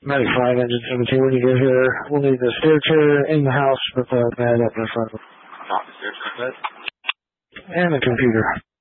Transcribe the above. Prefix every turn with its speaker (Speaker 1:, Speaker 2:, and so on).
Speaker 1: Medic 5, Engine 17, when you get here, we'll need the stair chair in the house with the bed up in front of it.
Speaker 2: Not the stair chair bed.
Speaker 1: And the computer.